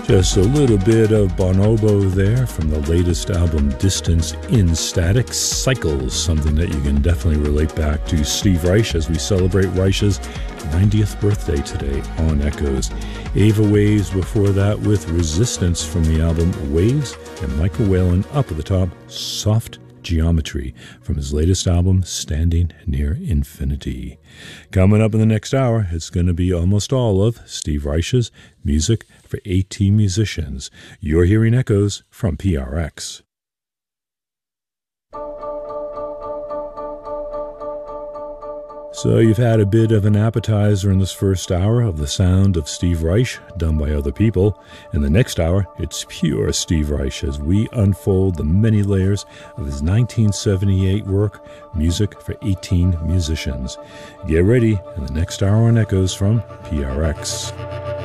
Just a little bit of Bonobo there from the latest album Distance in Static Cycles, something that you can definitely relate back to Steve Reich as we celebrate Reich's 90th birthday today on Echoes. Ava Waves before that with Resistance from the album Waves, and Michael Whalen up at the top, Soft Geometry from his latest album Standing Near Infinity. Coming up in the next hour, it's going to be almost all of Steve Reich's music for AT musicians. You're hearing Echoes from PRX. So you've had a bit of an appetizer in this first hour of the sound of Steve Reich done by other people. In the next hour, it's pure Steve Reich as we unfold the many layers of his 1978 work, Music for 18 Musicians. Get ready in the next hour on Echoes from PRX.